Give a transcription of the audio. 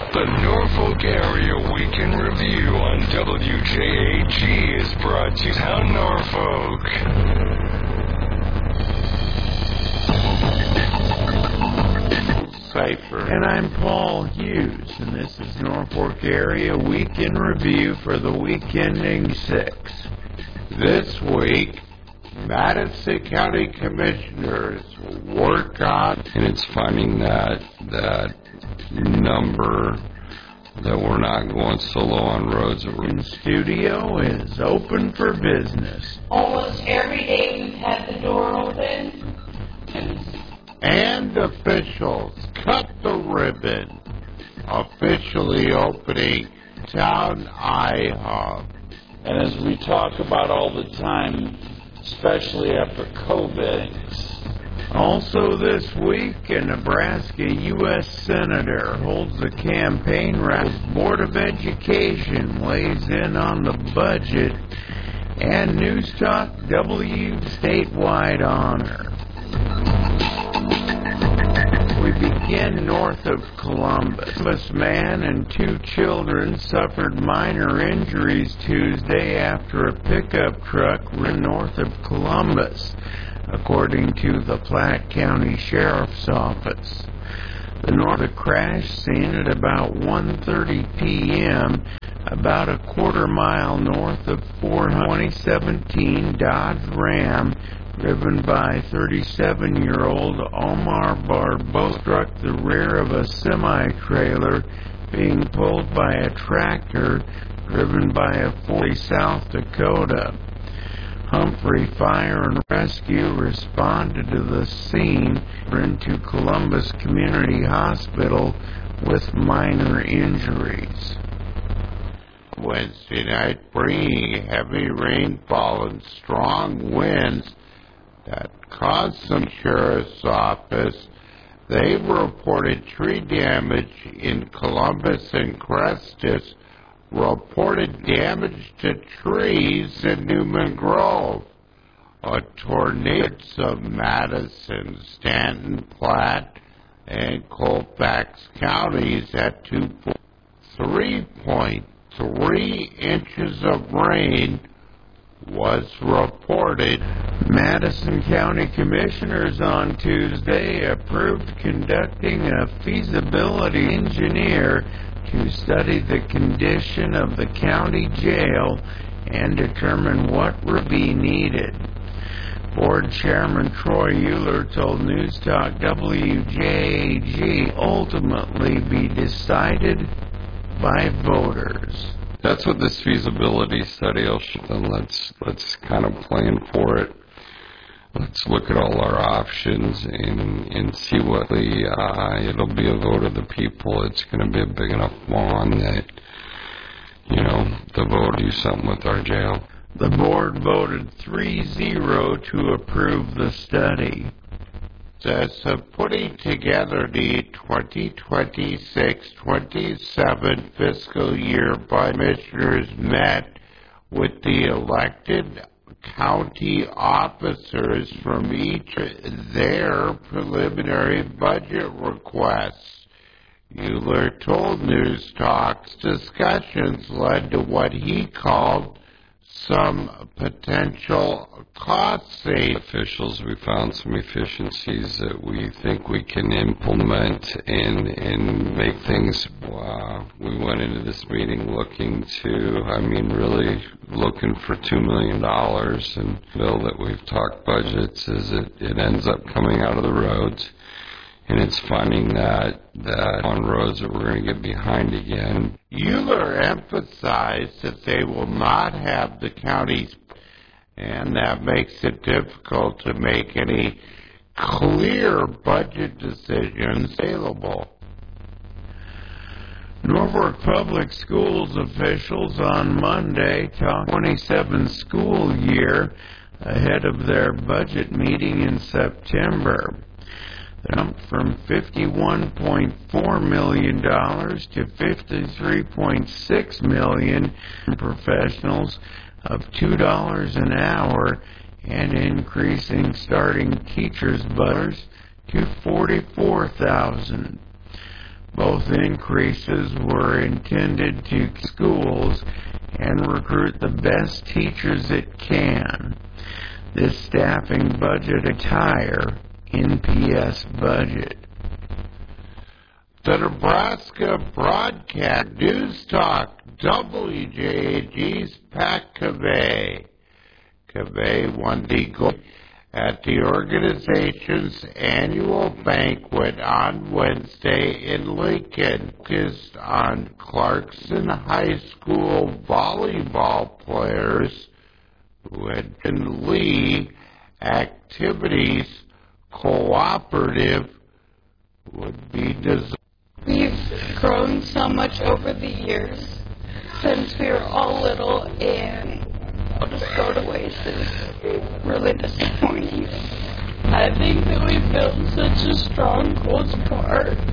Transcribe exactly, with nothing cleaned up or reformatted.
The Norfolk Area Week in Review on W J A G is brought to you by Norfolk. Cipher. And I'm Paul Hughes, and this is Norfolk Area Week in Review for the week ending six. This week, Madison County Commissioners work on, and it's finding that that number that we're not going so low on roads. In studio is open for business. Almost every day we've had the door open. And officials cut the ribbon, officially opening Town IHOP. And as we talk about all the time, especially after COVID. Also this week, a Nebraska U S Senator holds a campaign rally. Board of Education weighs in on the budget, and News Talk W statewide honor. We begin north of Columbus. This man and two children suffered minor injuries Tuesday after a pickup truck ran north of Columbus, according to the Platte County Sheriff's Office. The north of crash scene at about one thirty p.m., about a quarter mile north of twenty seventeen Dodge Ram, driven by thirty-seven-year-old Omar Barbo, struck the rear of a semi-trailer being pulled by a tractor driven by a forty South Dakota. Humphrey Fire and Rescue responded to the scene into Columbus Community Hospital with minor injuries. Wednesday night, bringing heavy rainfall and strong winds that caused some sheriff's office. They've reported tree damage in Columbus and Crestus, reported damage to trees in Newman Grove. A tornado of Madison, Stanton, Platte, and Colfax counties at three point three inches of rain was reported. Madison County Commissioners on Tuesday approved conducting a feasibility engineer to study the condition of the county jail and determine what would be needed. Board Chairman Troy Euler told News Talk W J A G ultimately be decided by voters. That's what this feasibility study will show. Then let's let's kind of plan for it. Let's look at all our options and and see what the uh, it'll be a vote of the people. It's going to be a big enough lawn that, you know, the vote do something with our jail. The board voted three zero to approve the study. Says uh, putting together the twenty twenty-six twenty-seven fiscal year by commissioners met with the elected county officers from each of their preliminary budget requests. Euler told News Talk's discussions led to what he called some potential cost savings. Officials, we found some efficiencies that we think we can implement and and make things. Wow. We went into this meeting looking to, I mean, really looking for two million dollars, and the bill that we've talked budgets is it, it ends up coming out of the roads, and it's finding that, that on roads that we're going to get behind again. Euler emphasized that they will not have the county's, and that makes it difficult to make any clear budget decisions available. Norfolk Public Schools officials on Monday talked twenty-seven school year ahead of their budget meeting in September. Jumped from fifty-one point four million dollars to fifty-three point six million dollars, professionals of two dollars an hour, and increasing starting teachers' budgets to forty-four thousand dollars. Both increases were intended to schools and recruit the best teachers it can. This staffing budget entire N P S budget. The Nebraska Broadcast News Talk, W J A G's Pat Cavay. Cavay won the gold at the organization's annual banquet on Wednesday in Lincoln, focused on Clarkson High School volleyball players who had been Lee activities cooperative would be designed. We've grown so much over the years since we were all little, and I'll just go to waste is really disappointing. I think that we built such a strong, close part